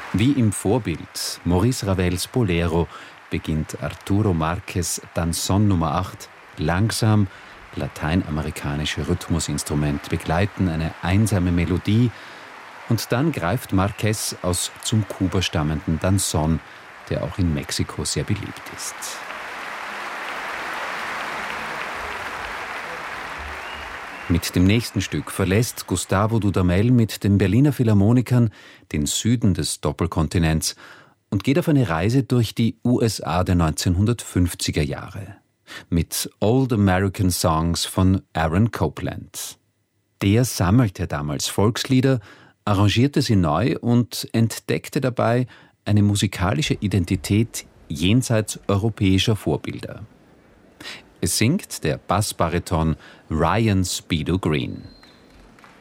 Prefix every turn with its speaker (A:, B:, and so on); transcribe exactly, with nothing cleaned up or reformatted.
A: Wie im Vorbild Maurice Ravels Bolero beginnt Arturo Márquez Danzón Nummer acht langsam. Lateinamerikanische Rhythmusinstrumente begleiten eine einsame Melodie und dann greift Márquez aus zum Kuba stammenden Danzón, der auch in Mexiko sehr beliebt ist. Mit dem nächsten Stück verlässt Gustavo Dudamel mit den Berliner Philharmonikern den Süden des Doppelkontinents und geht auf eine Reise durch die U S A der neunzehnhundertfünfziger Jahre mit Old American Songs von Aaron Copland. Der sammelte damals Volkslieder, arrangierte sie neu und entdeckte dabei eine musikalische Identität jenseits europäischer Vorbilder. Es singt der Bassbariton Ryan Speedo Green.